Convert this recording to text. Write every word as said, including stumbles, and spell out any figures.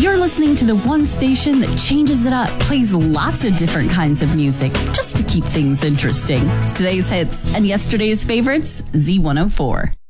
You're listening to the one station that changes it up, plays lots of different kinds of music, just to keep things interesting. Today's hits and yesterday's favorites, Z one oh four.